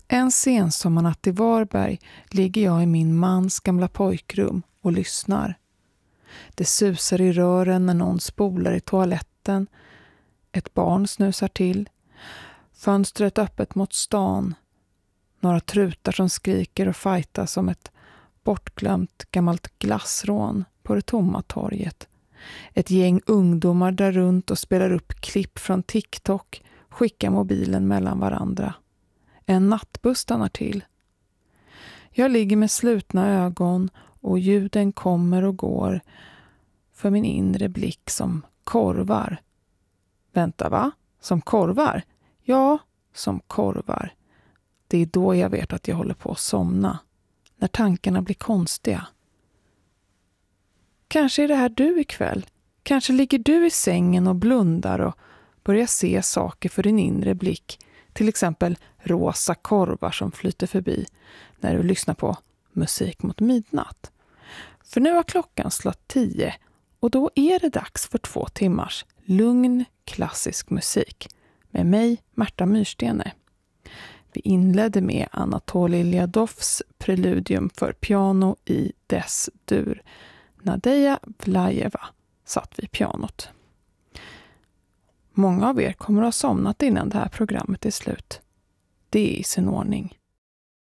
En sensommarnatt i Varberg ligger jag i min mans gamla pojkrum och lyssnar. Det susar i rören när någon spolar i toaletten. Ett barn snusar till. Fönstret öppet mot stan. Några trutar som skriker och fightas som ett bortglömt gammalt glassrån på det tomma torget. Ett gäng ungdomar där runt och spelar upp klipp från TikTok, skickar mobilen mellan varandra. En nattbuss stannar till. Jag ligger med slutna ögon och ljuden kommer och går för min inre blick som korvar. Vänta, va? Som korvar? Ja, som korvar. Det är då jag vet att jag håller på att somna. När tankarna blir konstiga. Kanske är det här du ikväll. Kanske ligger du i sängen och blundar och börjar se saker för din inre blick. Till exempel rosa korvar som flyter förbi när du lyssnar på musik mot midnatt. För nu har klockan slått 10 och då är det dags för 2 timmars lugn klassisk musik med mig, Märta Myrstene. Vi inledde med Anatolij Ljadovs preludium för piano i dess-dur. Nadeja Vlajeva satt vid pianot. Många av er kommer att ha somnat innan det här programmet är slut. Det är i sin ordning.